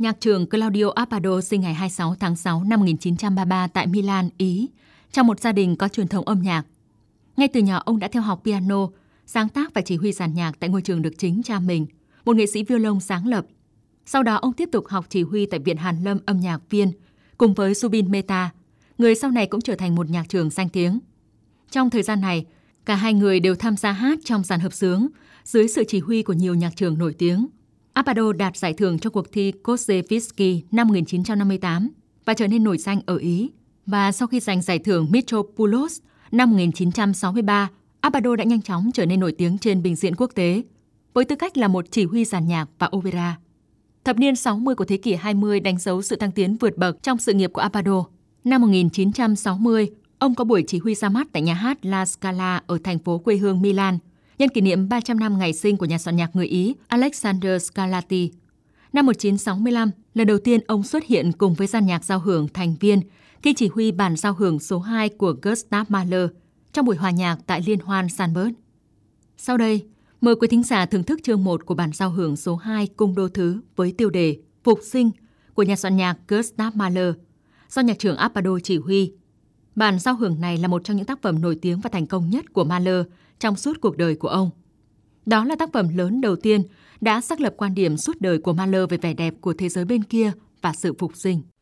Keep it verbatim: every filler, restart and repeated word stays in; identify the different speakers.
Speaker 1: Nhạc trưởng Claudio Abbado sinh ngày hai mươi sáu tháng sáu năm một nghìn chín trăm ba mươi ba tại Milan, Ý, trong một gia đình có truyền thống âm nhạc. Ngay từ nhỏ ông đã theo học piano, sáng tác và chỉ huy dàn nhạc tại ngôi trường được chính cha mình, một nghệ sĩ violon sáng lập. Sau đó ông tiếp tục học chỉ huy tại Viện Hàn Lâm âm nhạc Viên cùng với Zubin Mehta, người sau này cũng trở thành một nhạc trưởng danh tiếng. Trong thời gian này, cả hai người đều tham gia hát trong dàn hợp xướng dưới sự chỉ huy của nhiều nhạc trưởng nổi tiếng. Abbado đạt giải thưởng cho cuộc thi Korzewski năm một nghìn chín trăm năm mươi tám và trở nên nổi danh ở Ý. Và sau khi giành giải thưởng Mitropoulos năm một nghìn chín trăm sáu mươi ba, Abbado đã nhanh chóng trở nên nổi tiếng trên bình diện quốc tế, với tư cách là một chỉ huy dàn nhạc và opera. Thập niên sáu mươi của thế kỷ hai mươi đánh dấu sự tăng tiến vượt bậc trong sự nghiệp của Abbado. Năm một nghìn chín trăm sáu mươi, ông có buổi chỉ huy ra mắt tại nhà hát La Scala ở thành phố quê hương Milan, nhân kỷ niệm ba trăm năm ngày sinh của nhà soạn nhạc người Ý Alexander Scarlatti. Năm một nghìn chín trăm sáu mươi lăm, lần đầu tiên ông xuất hiện cùng với dàn nhạc giao hưởng thành viên khi chỉ huy bản giao hưởng số hai của Gustav Mahler trong buổi hòa nhạc tại Liên hoan Salzburg. Sau đây, mời quý thính giả thưởng thức chương một của bản giao hưởng số hai Cung đô thứ với tiêu đề Phục sinh của nhà soạn nhạc Gustav Mahler do nhạc trưởng Abbado chỉ huy. Bản giao hưởng này là một trong những tác phẩm nổi tiếng và thành công nhất của Mahler trong suốt cuộc đời của ông. Đó là tác phẩm lớn đầu tiên đã xác lập quan điểm suốt đời của Mahler về vẻ đẹp của thế giới bên kia và sự phục sinh.